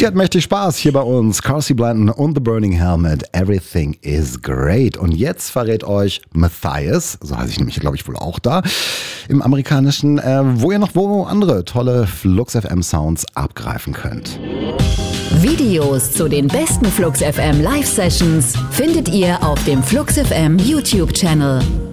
Sie hat mächtig Spaß hier bei uns. Carsey Blanton und The Burning Helmet. Everything is great. Und jetzt verrät euch Matthias, so heiße ich nämlich, glaube ich, wohl auch da, im Amerikanischen, wo andere tolle Flux FM Sounds abgreifen könnt. Videos zu den besten Flux FM Live Sessions findet ihr auf dem Flux FM YouTube Channel.